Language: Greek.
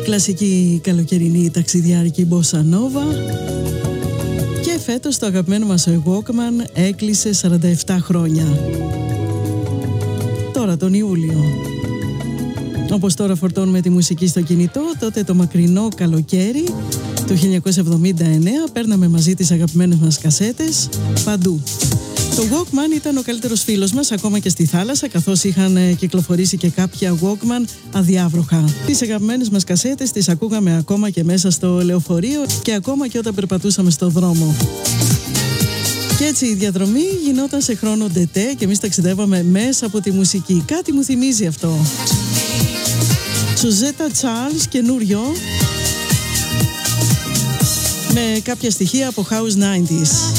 Κλασική καλοκαιρινή ταξιδιάρικη Bossa Nova. Και φέτος το αγαπημένο μας Walkman έκλεισε 47 χρόνια. Τώρα τον Ιούλιο. Όπως τώρα φορτώνουμε τη μουσική στο κινητό, τότε το μακρινό καλοκαίρι του 1979 παίρναμε μαζί τις αγαπημένες μας κασέτες παντού. Το Walkman ήταν ο καλύτερος φίλος μας ακόμα και στη θάλασσα, καθώς είχαν κυκλοφορήσει και κάποια Walkman αδιάβροχα. Τις αγαπημένες μας κασέτες τις ακούγαμε ακόμα και μέσα στο λεωφορείο και ακόμα και όταν περπατούσαμε στο δρόμο. Και έτσι η διαδρομή γινόταν σε χρόνο ντετέ και εμείς ταξιδεύαμε μέσα από τη μουσική. Κάτι μου θυμίζει αυτό. Σουζέτα Τσάρλς, καινούριο, με κάποια στοιχεία από House 90's.